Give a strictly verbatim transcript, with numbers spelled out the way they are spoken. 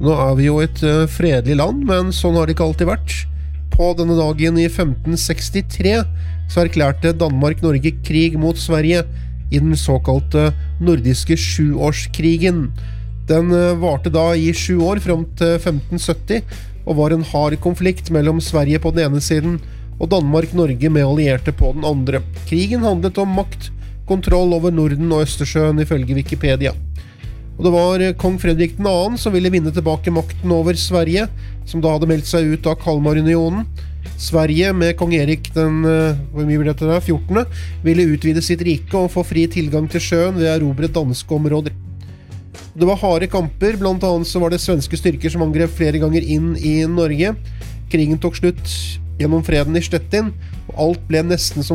Nå er vi jo et uh, fredelig land, men sånn har det ikke alltid vært. På denne dagen i femten sekstitre så erklærte Danmark-Norge krig mot Sverige i den såkalte nordiske sjuårskrigen. Den uh, varte da i sju år frem til femten sytti, og var en hard konflikt mellom Sverige på den ene siden og Danmark-Norge med allierte på den andre. Krigen handlet om makt, kontroll over Norden og Østersjøen ifølge Wikipedia. Og det var kong Fredrik den andre som ville vinne tilbake makten over Sverige, som da hadde meldt seg ut av Kalmarunionen. Sverige med kong Erik den hvor mye ble dette der, fjortende, ville utvide sitt rike og få fri tilgang til sjøen ved å erobre danske områder. Det var harde kamper, blant annet så var det svenske styrker som angrep flere ganger inn i Norge. Krigen tok slutt gjennom freden i Stettin, og alt ble nesten som